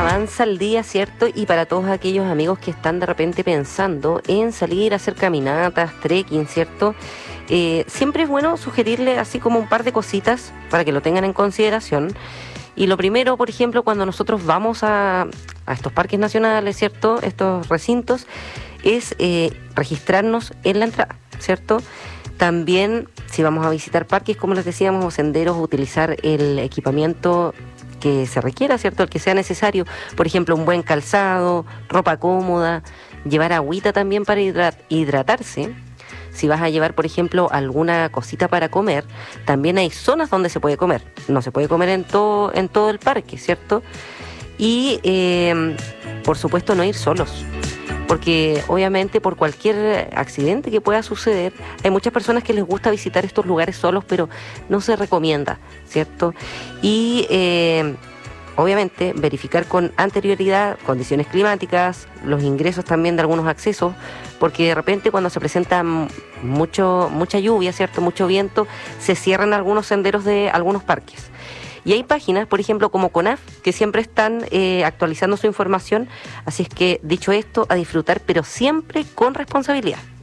avanza el día, ¿cierto? Y para todos aquellos amigos que están de repente pensando en salir a hacer caminatas, trekking, ¿cierto? Siempre es bueno sugerirle así como un par de cositas para que lo tengan en consideración. Y lo primero, por ejemplo, cuando nosotros vamos a estos parques nacionales, ¿cierto? Estos recintos, es registrarnos en la entrada, ¿cierto? También, si vamos a visitar parques, como les decíamos, o senderos, utilizar el equipamiento que se requiera, ¿cierto? El que sea necesario. Por ejemplo, un buen calzado, ropa cómoda, llevar agüita también para hidratarse. Si vas a llevar, por ejemplo, alguna cosita para comer, también hay zonas donde se puede comer. No se puede comer en todo el parque, ¿cierto? Y, por supuesto, no ir solos. Porque obviamente por cualquier accidente que pueda suceder, hay muchas personas que les gusta visitar estos lugares solos, pero no se recomienda, ¿cierto? Y obviamente verificar con anterioridad condiciones climáticas, los ingresos también de algunos accesos, porque de repente cuando se presenta mucha lluvia, ¿cierto? Mucho viento, se cierran algunos senderos de algunos parques. Y hay páginas, por ejemplo, como CONAF, que siempre están actualizando su información. Así es que, dicho esto, a disfrutar, pero siempre con responsabilidad.